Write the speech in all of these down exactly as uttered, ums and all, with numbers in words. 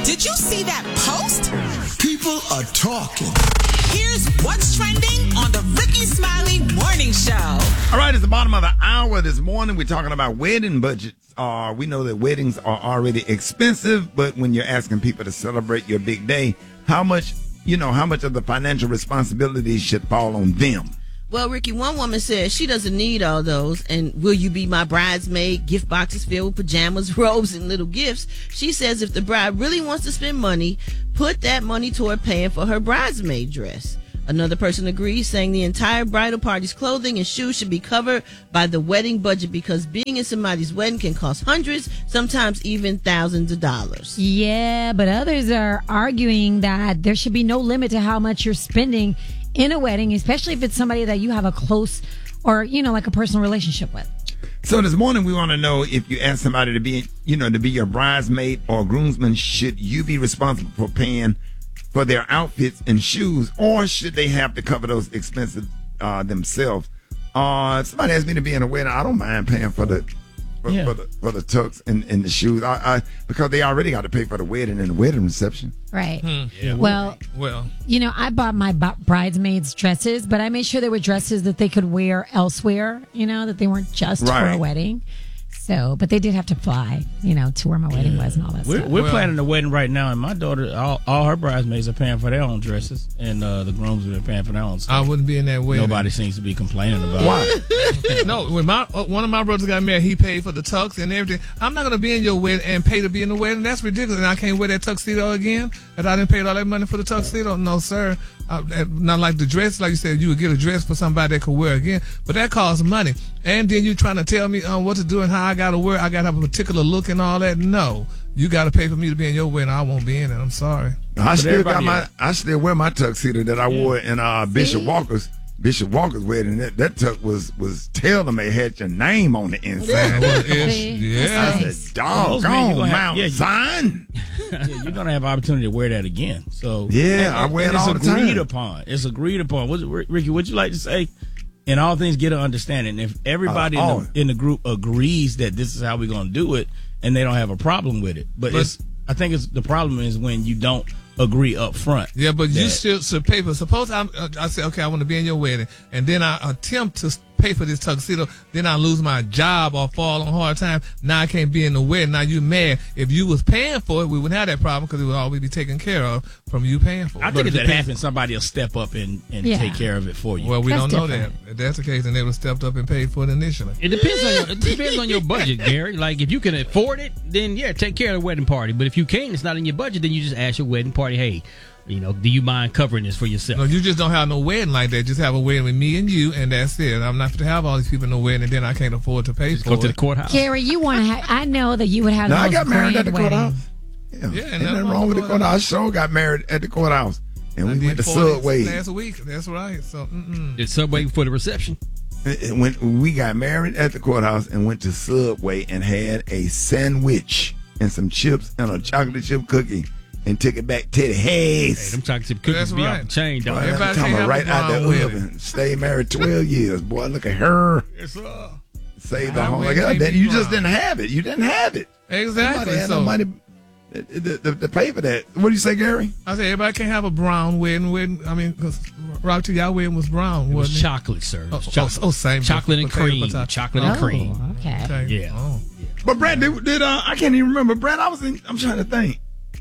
Did you see that post? People are talking. Here's what's trending on the Ricky Smiley Morning Show. All right, it's the bottom of the hour this morning. We're talking about wedding budgets. Uh, we know that weddings are already expensive, but when you're asking people to celebrate your big day, how much, you know, how much of the financial responsibility should fall on them? Well, Ricky, one woman says she doesn't need all those. And will you be my bridesmaid? Gift boxes filled with pajamas, robes, and little gifts. She says if the bride really wants to spend money, put that money toward paying for her bridesmaid dress. Another person agrees, saying the entire bridal party's clothing and shoes should be covered by the wedding budget because being in somebody's wedding can cost hundreds, sometimes even thousands of dollars. Yeah, but others are arguing that there should be no limit to how much you're spending in a wedding, especially if it's somebody that you have a close or, you know, like a personal relationship with. So this morning we want to know if you ask somebody to be, you know, to be your bridesmaid or groomsman, should you be responsible for paying for their outfits and shoes, or should they have to cover those expenses uh, themselves? Uh, if somebody asked me to be in a wedding, I don't mind paying for the for, yeah. for the for the tux and, and the shoes, I, I because they already got to pay for the wedding and the wedding reception. Right. Hmm. Yeah, well, well, you know, I bought my b- bridesmaids dresses, but I made sure they were dresses that they could wear elsewhere, you know, that they weren't just Right. for a wedding. So, but they did have to fly, you know, to where my wedding was and all that We're, stuff. we're Well- planning a wedding right now, and my daughter, all, all her bridesmaids are paying for their own dresses, and uh, the grooms are paying for their own I stuff. wouldn't be in that wedding. Nobody seems to be complaining about it. Why? No, when my uh, one of my brothers got married, he paid for the tux and everything. I'm not gonna be in your wedding and pay to be in the wedding. That's ridiculous. And I can't wear that tuxedo again. And I didn't pay all that money for the tuxedo. No, sir. Uh, not like the dress, like you said, you would get a dress for somebody that could wear again, but that costs money. And then you trying to tell me um, what to do and how I gotta wear. I gotta have a particular look and all that. No, you gotta pay for me to be in your wedding. I won't be in it. I'm sorry. I still got everybody my, else. I still wear my tuxedo that I wore in uh, Bishop Walker's. Bishop Walker's wedding. That, that tux was was tailor-made, had your name on the inside. Well, it's- See? yeah. I Nice. said, Those men you doggone gonna have- Mount yeah, you- Zion. Yeah, you're gonna have opportunity to wear that again. So Yeah, I wear it and all the It's agreed time. upon. It's agreed upon. What's, Ricky, would you like to say? In all things, get an understanding. If everybody Uh, in, oh. the, in the group agrees that this is how we're gonna do it, and they don't have a problem with it, but, But- it's I think it's the problem is when you don't agree up front. Yeah, but you that- still should pay for. Suppose I'm, uh, I say, okay, I want to be in your wedding, and then I attempt to pay for this tuxedo. Then I lose my job or fall on hard times. Now I can't be in the wedding. Now you mad? If you was paying for it, we wouldn't have that problem because it would always be taken care of from you paying for it. I But think if it that depends- happens, somebody will step up and, and Yeah. take care of it for you. Well, we That's don't know different. that. If that's the case, then they would have stepped up and paid for it initially. It depends on your, it depends on your budget, Gary. Like if you can afford it, then yeah, take care of the wedding party. But if you can't, it's not in your budget, then you just ask your wedding party, hey, you know, do you mind covering this for yourself? No, you just don't have no wedding like that. Just have a wedding with me and you, and that's it. I'm not to have all these people in the wedding, and then I can't afford to pay Just for go to the it. courthouse. Gary, you want to have, I know that you would have No, the I most got married at the grand courthouse. wedding. Yeah, Yeah, ain't and nothing nothing wrong with the wrong with courthouse. I sure got married at the courthouse, and we I went did to four days Subway. last week. That's right. So, mm-mm. Did Subway for the reception? And when we got married at the courthouse and went to Subway and had a sandwich and some chips and a chocolate chip cookie and took it back to the Hey, house. them chocolate chip cookies That's be right. off the chain, Boy, dog. I'm Everybody talking can't about have right a out the brown wedding. oven. Stayed married twelve years. Boy, look at her. Yes, sir. Saved the Brown home. Like, wedding God, can't that- be you just brown. didn't have it. You didn't have it. Exactly. Somebody had So, no money to, to, to, to pay for that. What do you say, Gary? I said everybody can't have a brown wedding. wedding. I mean, because Rock to y'all wedding was brown, It was wasn't it? chocolate, sir. It was Oh, chocolate. oh, oh, same. Chocolate and Potato, cream. potato. Chocolate and Oh, cream. okay. Okay. Yeah. Oh. But Brad, did, did uh, I can't even remember. Brad, I was in. I'm trying to think.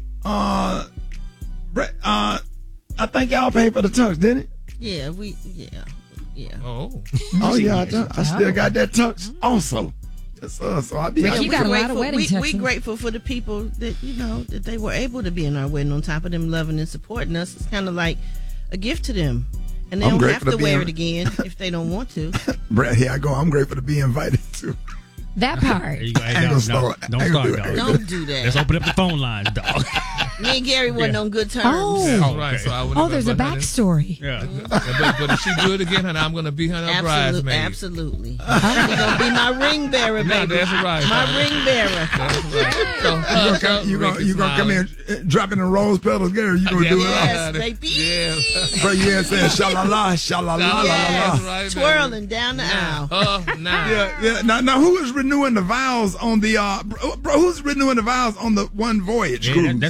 Uh, Brad, uh, I think y'all paid for the tux, didn't it? Yeah, we, yeah, yeah. Oh. Oh yeah, I, done. I still got that tux also. Yes, sir. So I be. Rick, I you be- got a lot of Grateful- wedding we, we tuxes. grateful for the people that, you know, that they were able to be in our wedding. On top of them loving and supporting us, it's kind of like a gift to them. And they I'm don't grateful have to to be wear in- it again if they don't want to. Brad, here I go. I'm grateful to be invited to. That part. There you go. Hey, I ain't dog, gonna no, start. don't I ain't gonna start, do it. dog. Don't do Let's that. open up the phone lines, dog. Me and Gary wasn't Yeah. on good terms. Oh. That's right. So I would Oh, there's a backstory. Yeah. But, but if she do it again, honey, I'm going to be her Absolutely, bridesmaid. absolutely. You're gonna be my ring bearer, No, baby. that's right. My ring bearer. That's right. So, You gonna come, you gonna, you gonna come in uh, dropping the rose petals, Gary? You gonna do it all? Yes, baby. Yeah. But yeah, saying shalala, shalala, la la Yes. la. right, Twirling down the aisle. Oh, now. Yeah, yeah. Now, now, who is renewing the vows on the uh, bro, bro? Who's renewing the vows on the one voyage Yeah, cruise? that- that's me and Chris.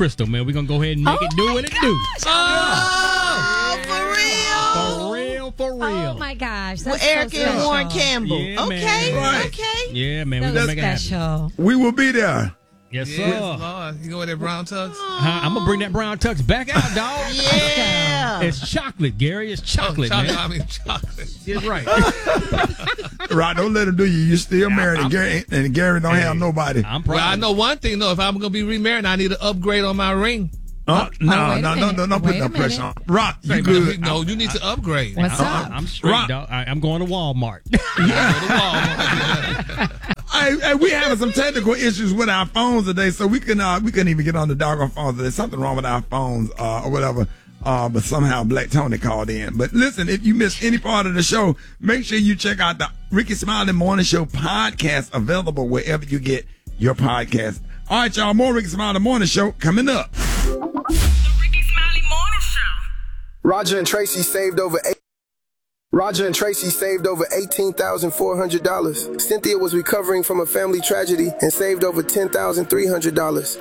Crystal, man. We're gonna go ahead and make Oh it do my what it do. Oh, For real, for real. Oh my gosh. Well, That's Eric so and special. Warren Campbell. Yeah, okay, man. Right. okay. Yeah, man. We're So gonna make it happen. special. We will be there. Yes, sir. Yes, Lord. You go with that brown tux? Huh, I'm gonna bring that brown tux back out, dog. Yeah. It's chocolate, Gary. It's chocolate, oh, chocolate man. I mean chocolate. It's right. Right, don't let him do you. You're still married, and Gary, and Gary don't have nobody. I'm proud. Well, I know one thing, though. If I'm going to be remarried, I need to upgrade on my ring. Uh, no, oh, wait a no, no, no, minute. no, put Wait no a pressure minute. on. Rock, you Say, good? No, you need to upgrade. What's I'm, up? I'm straight, Rock. dog. I, I'm going to Walmart. Go to Walmart. Hey, hey, we having some technical issues with our phones today, so we can uh, we couldn't even get on the doggone phones. There's something wrong with our phones uh, or whatever. Uh, but somehow Black Tony called in. But listen, if you missed any part of the show, make sure you check out the Ricky Smiley Morning Show podcast, available wherever you get your podcast. All right, y'all, more Ricky Smiley Morning Show coming up. The Ricky Smiley Morning Show. Roger and Tracy saved over eight. Roger and Tracy saved over eighteen thousand four hundred dollars. Cynthia was recovering from a family tragedy and saved over ten thousand three hundred dollars.